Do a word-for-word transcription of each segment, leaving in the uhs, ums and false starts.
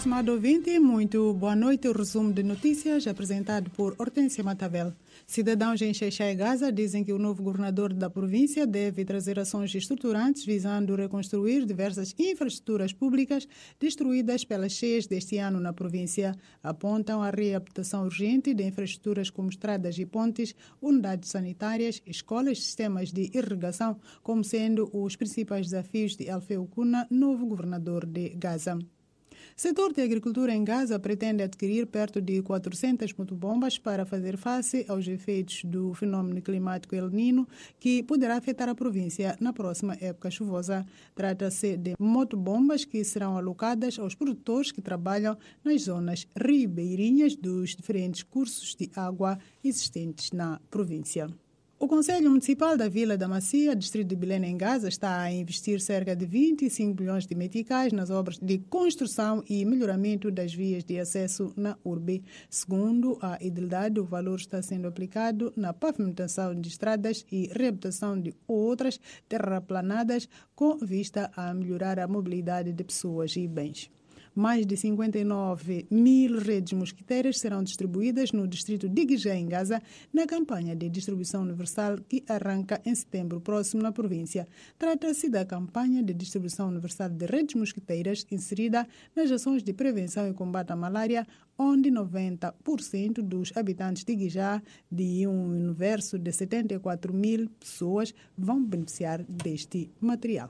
Estimado ouvinte, muito boa noite. O resumo de notícias apresentado por Hortência Matavel. Cidadãos em Xai-Xai, Gaza, dizem que o novo governador da província deve trazer ações estruturantes visando reconstruir diversas infraestruturas públicas destruídas pelas cheias deste ano na província. Apontam a readaptação urgente de infraestruturas como estradas e pontes, unidades sanitárias, escolas e sistemas de irrigação como sendo os principais desafios de Alfeu Kuna, novo governador de Gaza. O setor de agricultura em Gaza pretende adquirir perto de quatrocentas motobombas para fazer face aos efeitos do fenômeno climático El Niño, que poderá afetar a província na próxima época chuvosa. Trata-se de motobombas que serão alocadas aos produtores que trabalham nas zonas ribeirinhas dos diferentes cursos de água existentes na província. O Conselho Municipal da Vila da Macia, distrito de Belém, em Gaza, está a investir cerca de vinte e cinco bilhões de meticais nas obras de construção e melhoramento das vias de acesso na urbe. Segundo a idilidade, o valor está sendo aplicado na pavimentação de estradas e reabilitação de outras terraplanadas com vista a melhorar a mobilidade de pessoas e bens. Mais de cinquenta e nove mil redes mosquiteiras serão distribuídas no distrito de Guijé, em Gaza, na campanha de distribuição universal que arranca em setembro próximo na província. Trata-se da campanha de distribuição universal de redes mosquiteiras inserida nas ações de prevenção e combate à malária, onde noventa por cento dos habitantes de Guijé, de um universo de setenta e quatro mil pessoas, vão beneficiar deste material.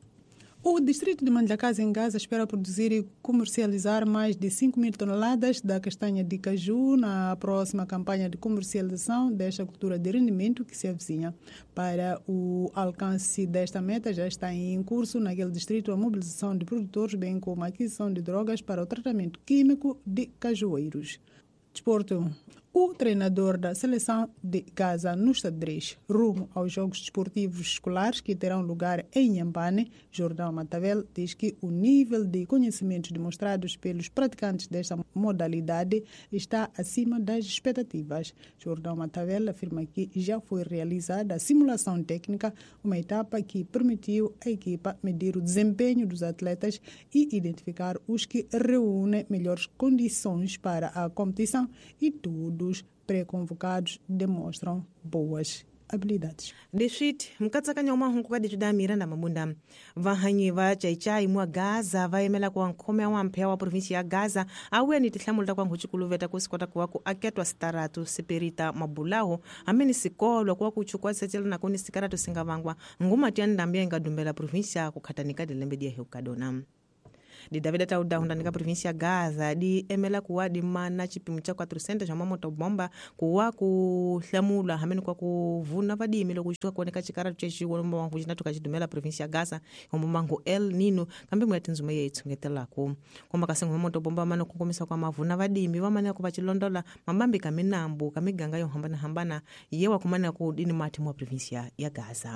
O distrito de Mandlakazi, em Gaza, espera produzir e comercializar mais de cinco mil toneladas da castanha de caju na próxima campanha de comercialização desta cultura de rendimento que se avizinha. Para o alcance desta meta, já está em curso naquele distrito a mobilização de produtores, bem como a aquisição de drogas para o tratamento químico de cajueiros. Desporto. O treinador da seleção de Gaza no xadrez, rumo aos Jogos Desportivos Escolares que terão lugar em Inhambane, Jordão Matavel, diz que o nível de conhecimentos demonstrados pelos praticantes desta modalidade está acima das expectativas. Jordão Matavel afirma que já foi realizada a simulação técnica, uma etapa que permitiu à equipa medir o desempenho dos atletas e identificar os que reúnem melhores condições para a competição, e tudo os pré-convocados demonstram boas habilidades. Deshit mkatsakanya umahungu kadi tudamira na mabunda vahanyi va chaichai mwa Gaza vaemela kwa nkome wa mpea wa provinsi ya Gaza awe ni tihlamulta kwa nkuchikuluveta kusikota kuwaku aketwa staratu siperita mabulaho ameni sikolwa kwa kuchukua sechela na kuni sikaratu singavangwa nguma tiani ndambia ingadumbela provinsi ya kukhatanika dilembedia heukadona. Di Davida Tauda hundanika provinsi ya Gaza di emela kuwa di mana chipimu cha quatrocentas ya mamoto bomba kuwa kuhlamula hameni kwa kuvuna vadi imilo kushtuka kuoneka chikara tucheshi womba wangu jina tukajidumela provinsi ya Gaza womba wangu El Niño kambi mwete nzuma ye itungetela ku kwamba kasengu mamoto bomba mano kukomisa kwa mavuna vadi imi wamanya kubachilondola mambambi kaminambu kamiganga yo hambana hambana yewa kumana kudini mati mwa provinsi ya Gaza.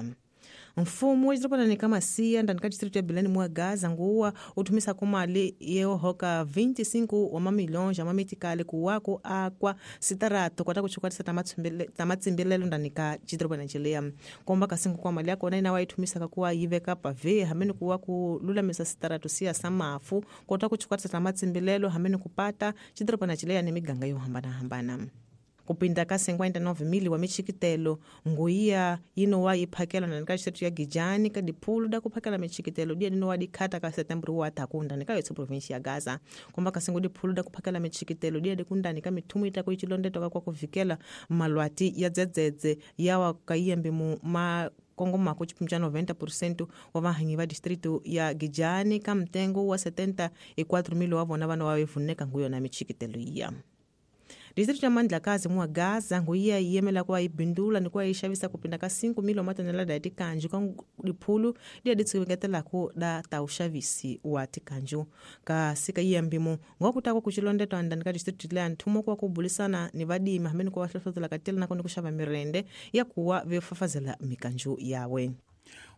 Mfumu wajitopana ni kama siya ndanika distritu ya Belém mwa Gaza nguwa utumisa kumali yeo hoka vinte e cinco wa mamilhões ya mamitikale kuwako akwa sitarato kwa taku chukwatisa tamatsimbelelo ndanika jitopana jilea komba kasingu kwa mali yako na inawa itumisa kakuwa yive kapa ve hameni kuwaku lula misa sitarato siya samafu kwa taku chukwatisa tamatsimbelelo hameni kupata jitopana jilea ni miganga yu hambana hambana. Kupinda ka cinquenta e nove mil wa michikitelo nguia ino wa iphakela na nkashitatu ya Gijani ka dipulu da kuphakela michikitelo dia nino wa dikata ka setembro wa takunda nika yotso provinsi ya Gaza komba ka singu dipulu da kuphakela michikitelo dia dikunda nika mitumu ita ko ichilondeto kwa kuvikela malwati ya dzedzedze yawa kaiyembe mu ma Kongo mako chipimcha noventa por cento wa vahanyi va distrito ya Gijani ka mtengo wa setenta e quatro mil wa vona vana wa vuneka nguyo na michikitelo iya. Distritu ya Mandlakazi mwa Gaza nguia yemela kwa ibindula ni kwa ishavisa kupinda ka cinco mil matonelada ya tikanju kwa dipulu dia ditsiweketela ku da taushavisi wa tikanju ka sika yembimu ngokutako kuchilondeto andani ka distritu ile antumo kwa kubulisana ni vadima hameni kwa wahlafazela katela na kushava mirende ya kuwa vefafazela mikanju yawe.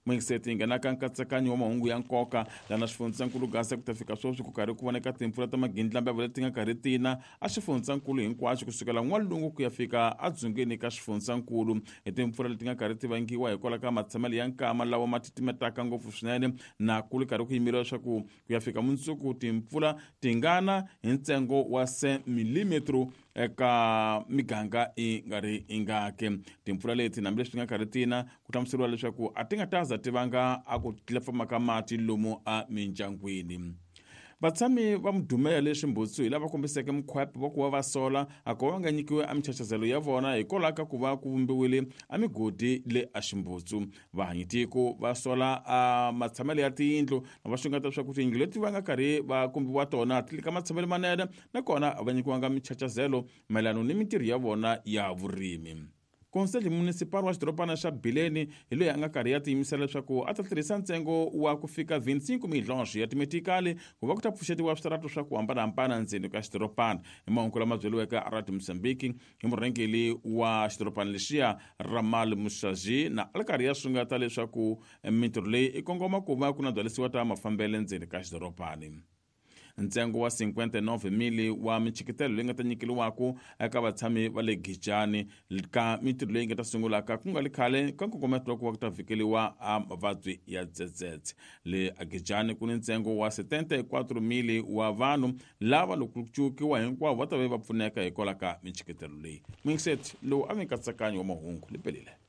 Moingiseti nghena ka nkatsakanyo wa mahungu ya nkoka lana xifundzankulu Gaza ku ta fika sweswi ku karhi ku voneka timpfula ta magindlambava leti nga karhi tina a xifundzankulu hinkwaxo kusukela n'walungu ku ya fika adzongeni ka xifundzankulu. Hi timpfula leti nga karhi ti vangiwa hikwalaho ka matshamelo ya nkama lawa ma titimetaka ngopfu swinene na ku ri karhi ku yimeriwa leswaku ku ya fika mundzuku timpfula ti ngana hi ntsengo wa se milimetro eka miganga i nga ri ingake. Timpfula leti nambileswi ti nga karhi tina ku hlamuseriwa leswaku a ti nga taza ti vanga a ku tlefama ka mati lomu a mindyangwini. Vatshami va Mudumela le Ximbutsu hi lava kombiseke mukhwepe wa ku va va sola a ko va nga nyikiwe a michachazelo ya vona hikwalaho ka ku va ku vumbiwile a migodi le a Ximbutsu. Vahanyitiko va sola a matshamelo ya tiyindlu na va xungata leswaku tiyindlu leti va nga karhi va kombiwa tona ti le ka matshamelo manene nakona a va nyikiwanga michachazelo mayelana ni mitirho ya vona ya vurimi. Konseli municipal wa xidorobana xa Bileni hi loyi a nga karhi ya tiyimisela leswaku a ta tirhisa ntsengo wa ku fika vhinticinco milhonxo ya timetikali ku va ku ta pfuxetiwa switarato swa ku hambanahambana ndzeni ka xidorobana. Hi mahungu lama byeliweke a Radio Mozambique hi murhangeli wa xidorobana lexiya Ramal Mushaji na a ri karhi ya swingata leswaku mitirho leyi i kongoma ku va ku na byalisiwa ta mafambele ndzeni ka xidorobana. Ntsengo wa cinquanta-nove mili wa michikitelo leyi nga ta nyikeliwaku eka vatshami va le Gijani ka mitirho leyi nga ta sungulaka ku nga li khale ka nkongometo wa ku va ku ta fikeliwa a mavabyi ya dzedzedze. Le Gijani ku ni ntsengo wa setenta e quattro mili wa vanhu lava loko cukiwa hinkwavo va ta va va pfuneka hikwalaho ka michikitelo leyi. Mwingiseti lowu a mi nkatsakanyo wa mahungu lipelile.